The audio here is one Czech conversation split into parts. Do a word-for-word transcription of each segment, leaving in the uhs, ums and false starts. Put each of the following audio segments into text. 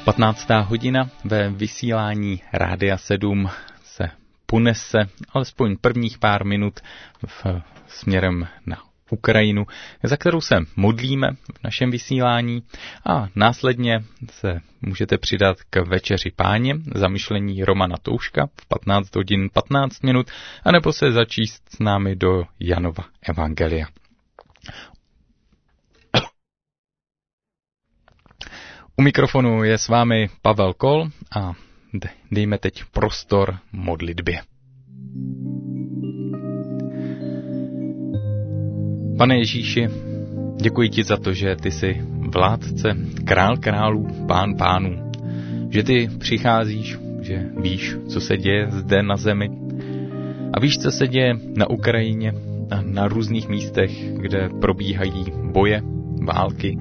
patnáctá hodina ve vysílání Rádia sedm se ponese alespoň prvních pár minut v, směrem na Ukrajinu, za kterou se modlíme v našem vysílání, a následně se můžete přidat k Večeři Páně, zamyšlení Romana Touška v patnáct hodin patnáct minut, anebo se začíst s námi do Janova evangelia. U mikrofonu je s vámi Pavel Kol a dejme teď prostor modlitbě. Pane Ježíši, děkuji ti za to, že ty jsi vládce, král králů, pán pánů, že ty přicházíš, že víš, co se děje zde na zemi a víš, co se děje na Ukrajině a na různých místech, kde probíhají boje, války.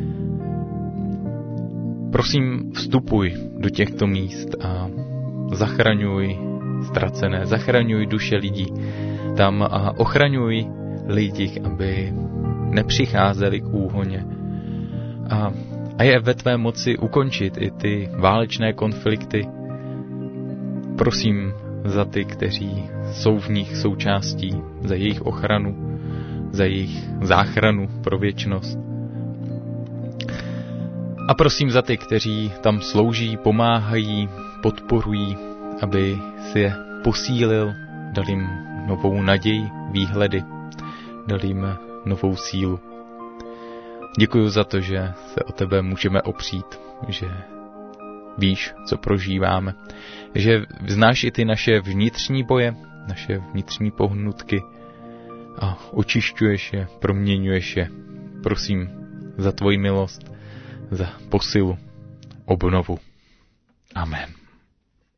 Prosím, vstupuj do těchto míst a zachraňuj ztracené, zachraňuj duše lidí tam a ochraňuj lidi, aby nepřicházeli k úhoně. A, a je ve tvé moci ukončit i ty válečné konflikty. Prosím za ty, kteří jsou v nich součástí, za jejich ochranu, za jejich záchranu pro věčnost. A prosím za ty, kteří tam slouží, pomáhají, podporují, aby si je posílil, dal jim novou naději, výhledy, dal jim novou sílu. Děkuji za to, že se o tebe můžeme opřít, že víš, co prožíváme, že znáš i ty naše vnitřní boje, naše vnitřní pohnutky a očišťuješ je, proměňuješ je. Prosím za tvoji milost, za posilu, obnovu. Amen.